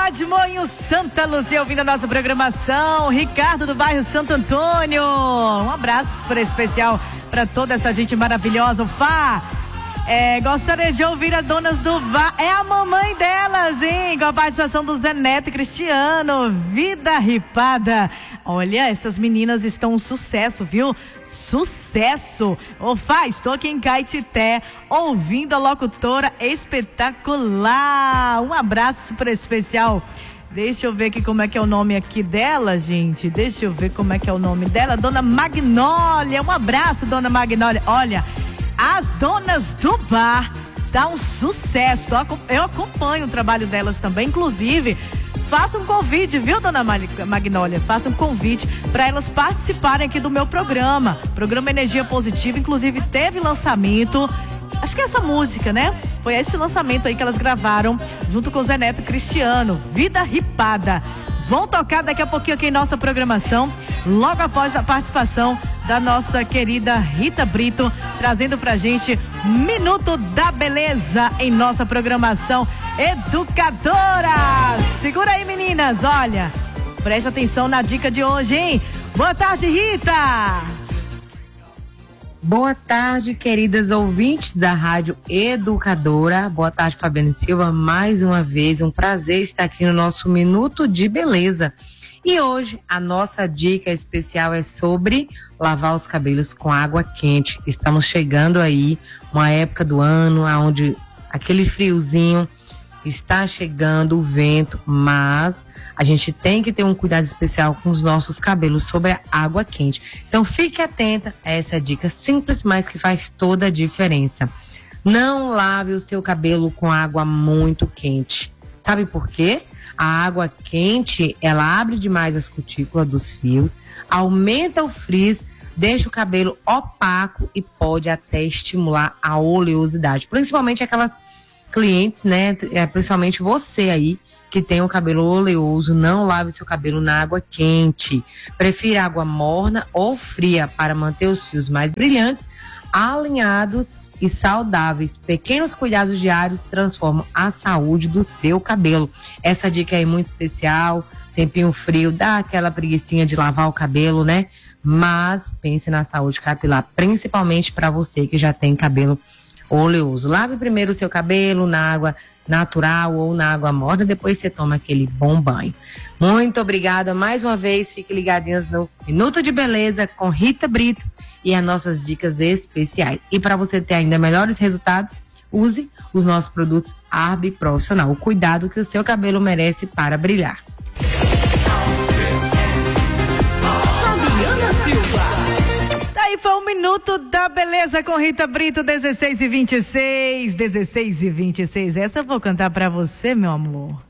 de Moinho, Santa Luzia, ouvindo a nossa programação. Ricardo do bairro Santo Antônio. Um abraço super especial para toda essa gente maravilhosa. O Fá, gostaria de ouvir as donas do bar. É a mamãe delas, hein? Com a participação do Zé Neto e Cristiano. Vida ripada. Olha, essas meninas estão um sucesso, viu? Sucesso! Ô Fá, estou aqui em Caetité, ouvindo a locutora espetacular. Um abraço super especial. Deixa eu ver aqui como é que é o nome aqui dela, gente. Deixa eu ver como é que é o nome dela. Dona Magnólia. Um abraço, Dona Magnólia. Olha, as donas do bar tá um sucesso. Eu acompanho o trabalho delas também. Inclusive, faça um convite, viu, Dona Magnólia? Faça um convite para elas participarem aqui do meu programa. Programa Energia Positiva. Inclusive, teve lançamento. Acho que é essa música, né? Foi esse lançamento aí que elas gravaram junto com o Zé Neto e Cristiano. Vida ripada. Vão tocar daqui a pouquinho aqui em nossa programação, logo após a participação da nossa querida Rita Brito, trazendo pra gente Minuto da Beleza em nossa programação educadora. Segura aí, meninas, olha, preste atenção na dica de hoje, hein? Boa tarde, Rita! Boa tarde, queridas ouvintes da Rádio Educadora. Boa tarde, Fabiana Silva. Mais uma vez, um prazer estar aqui no nosso Minuto de Beleza. E hoje, a nossa dica especial é sobre lavar os cabelos com água quente. Estamos chegando aí, uma época do ano onde aquele friozinho está chegando, o vento, mas a gente tem que ter um cuidado especial com os nossos cabelos sobre a água quente. Então fique atenta a essa dica simples, mas que faz toda a diferença. Não lave o seu cabelo com água muito quente. Sabe por quê? A água quente, ela abre demais as cutículas dos fios, aumenta o frizz, deixa o cabelo opaco e pode até estimular a oleosidade, principalmente aquelas clientes, né, principalmente você aí que tem o cabelo oleoso. Não lave seu cabelo na água quente, prefira água morna ou fria para manter os fios mais brilhantes, alinhados e saudáveis. Pequenos cuidados diários transformam a saúde do seu cabelo. Essa dica é muito especial. Tempinho frio dá aquela preguicinha de lavar o cabelo, né? Mas pense na saúde capilar, principalmente para você que já tem cabelo oleoso. Lave primeiro o seu cabelo na água natural ou na água morna, depois você toma aquele bom banho. Muito obrigada mais uma vez, fiquem ligadinhos no Minuto de Beleza com Rita Brito e as nossas dicas especiais. E para você ter ainda melhores resultados, use os nossos produtos Arbe Profissional, o cuidado que o seu cabelo merece para brilhar. Aí foi um Minuto da Beleza com Rita Brito, 16h26. Essa eu vou cantar pra você, meu amor.